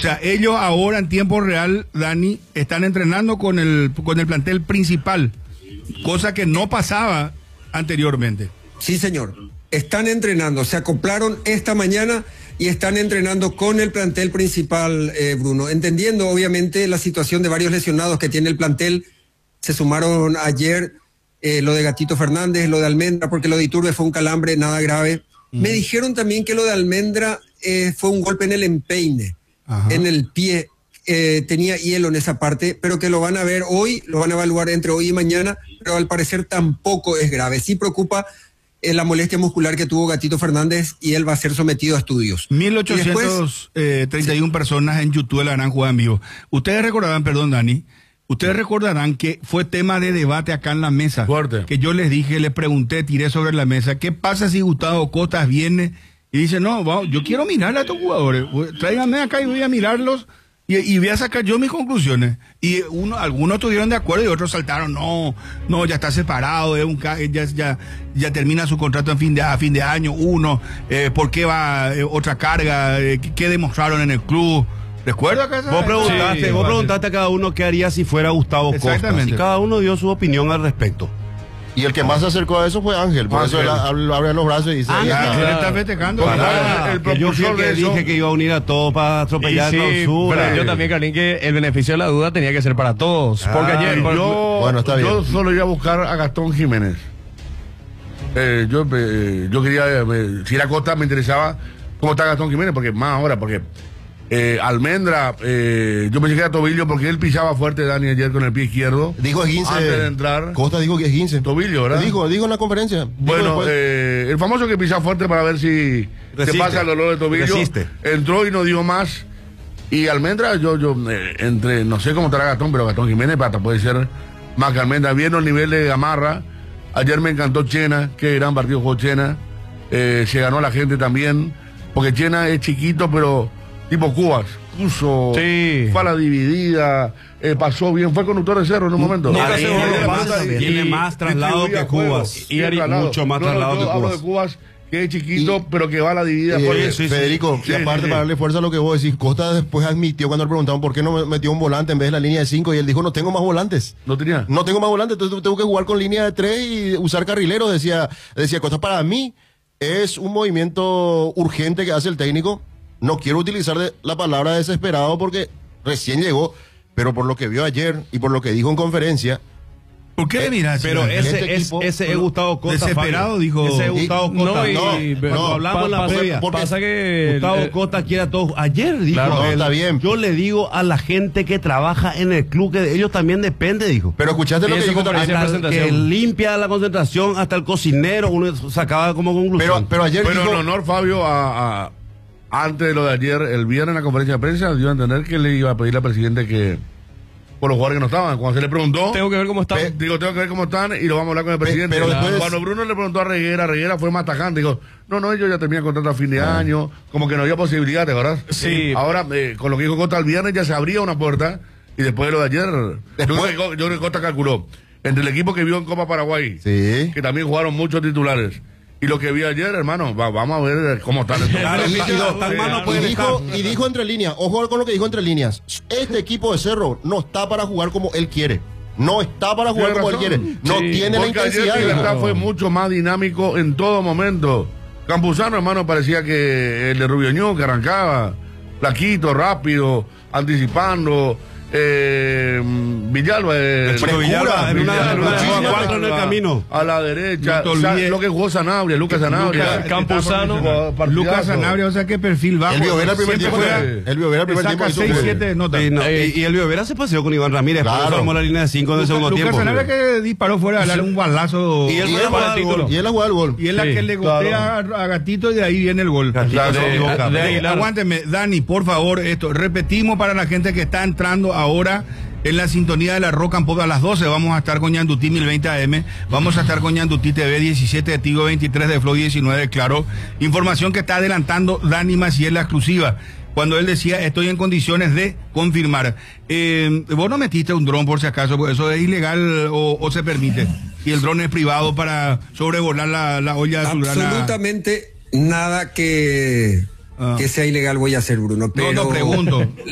sea, ellos ahora en tiempo real, Dani, están entrenando con el plantel principal, cosa que no pasaba anteriormente. Sí, señor. Están entrenando, se acoplaron esta mañana y están entrenando con el plantel principal, Bruno. Entendiendo, obviamente, la situación de varios lesionados que tiene el plantel. Se sumaron ayer lo de Gatito Fernández, lo de Almendra, porque lo de Iturbe fue un calambre, nada grave. Me dijeron también que lo de Almendra fue un golpe en el empeine, en el pie. Tenía hielo en esa parte, pero que lo van a ver hoy, lo van a evaluar entre hoy y mañana, pero al parecer tampoco es grave. Sí preocupa la molestia muscular que tuvo Gatito Fernández y él va a ser sometido a estudios. 1831 personas en YouTube la harán jugar en vivo. Ustedes recordarán, perdón Dani, ustedes recordarán que fue tema de debate acá en la mesa. Fuerte. Que yo les dije, les pregunté, tiré sobre la mesa, ¿qué pasa si Gustavo Costas viene y dice, no, vamos, yo quiero mirar a estos jugadores, tráiganme acá y voy a mirarlos? Y voy a sacar yo mis conclusiones. Y algunos estuvieron de acuerdo y otros saltaron, no, ya está separado, ya termina su contrato a fin de año, ¿por qué va otra carga? ¿Qué demostraron en el club? ¿Recuerda que vos preguntaste a cada uno qué haría si fuera Gustavo Costas? Y cada uno dio su opinión al respecto. Y el que más se acercó a eso fue Ángel, por eso él abre los brazos y dice... Ángel está festejando. Yo fui el que dije que iba a unir a todos para atropellar la usura. Pero yo también, Carlín, que el beneficio de la duda tenía que ser para todos. Porque ayer... Yo solo iba a buscar a Gastón Jiménez. Yo quería... si era Costa me interesaba cómo está Gastón Jiménez, porque más ahora, porque... Almendra, yo pensé que era tobillo porque él pisaba fuerte, Dani, ayer con el pie izquierdo. Dijo es 15. Antes de entrar. Costa dijo que es 15. Tobillo, ¿verdad? Dijo en la conferencia. Bueno, el famoso que pisa fuerte para ver si se pasa el dolor de tobillo. Resiste. Entró y no dio más. Y Almendra, entre, no sé cómo estará Gastón, pero Gastón Jiménez puede ser más que Almendra. Viendo el nivel de Gamarra. Ayer me encantó Chena, qué gran partido jugó Chena. Se ganó a la gente también. Porque Chena es chiquito, pero... tipo Cubas, puso fala dividida, pasó bien, fue conductor de cerro en un momento. Tiene más traslado que Cubas. Y mucho más traslado que Cubas. Hablo de Cubas, que es chiquito, pero que va a la dividida. Federico, y aparte para darle fuerza a lo que vos decís, Costa después admitió cuando le preguntaban por qué no metió un volante en vez de la línea de 5, y él dijo, no tengo más volantes. No tenía. No tengo más volantes, entonces tengo que jugar con línea de 3 y usar carrileros, decía Costa. Para mí es un movimiento urgente que hace el técnico. No quiero utilizar la palabra desesperado porque recién llegó, pero por lo que vio ayer y por lo que dijo en conferencia... ¿Por qué miras? Pero ese es Gustavo Costa. Desesperado, dijo. Ese es Gustavo Costa. No, hablamos en la previa. Pasa que Gustavo Costa quiere a todos. Ayer dijo, está bien. Yo le digo a la gente que trabaja en el club que de ellos también depende, dijo. Pero escuchaste lo que dijo también. Que limpia la concentración, hasta el cocinero, uno sacaba como conclusión. Pero ayer dijo... en honor, Fabio, antes de lo de ayer, el viernes en la conferencia de prensa, dio a entender que le iba a pedirle al presidente que... por los jugadores que no estaban. Cuando se le preguntó... tengo que ver cómo están. Tengo que ver cómo están y lo vamos a hablar con el presidente. Pero después... Cuando Bruno le preguntó a Reguera fue más tajante. Dijo, no, ellos ya terminan contrato a fin de año. Como que no había posibilidad, ¿verdad? Sí. Ahora, con lo que dijo Costa el viernes, ya se abría una puerta. Y después de lo de ayer, yo creo que Costa calculó. Entre el equipo que vio en Copa Paraguay, que también jugaron muchos titulares, y lo que vi ayer, hermano, vamos a ver cómo están. Y dijo entre líneas, ojo con lo que dijo entre líneas, este equipo de Cerro no está para jugar como él quiere. No está para jugar como él quiere. No tiene la intensidad. Ayer Libertad fue mucho más dinámico en todo momento. Campuzano, hermano, parecía que el de Rubio Ñu, que arrancaba, flaquito, rápido, anticipando. Villalba, en el camino a la derecha, lo que jugó Sanabria, Lucas Sanabria, Campuzano, Lucas Sanabria, o sea, qué perfil bajo. El Biovera el primer tiempo, saca 6-7 notas. Y el Biovera se paseó con Iván Ramírez, claro. Formó la línea de 5 en el segundo tiempo. Lucas Sanabria que disparó fuera a darle un balazo. Y él la jugó el gol. Y es la que le gotea a Gatito y de ahí viene el gol. Aguánteme, Dani, por favor, repetimos para la gente que está entrando ahora en la sintonía de la Rock and Pop. A las 12 vamos a estar con Ñandutí 1020 AM, vamos a estar con Ñandutí TV 17 de Tigo 23 de Flow 19, claro. Información que está adelantando Dani Maciel, la exclusiva, cuando él decía estoy en condiciones de confirmar. Vos no metiste un dron por si acaso, porque eso es ilegal o se permite, y el dron es privado para sobrevolar la olla azulgrana. Absolutamente nada que sea ilegal voy a hacer, Bruno, pero... No pregunto.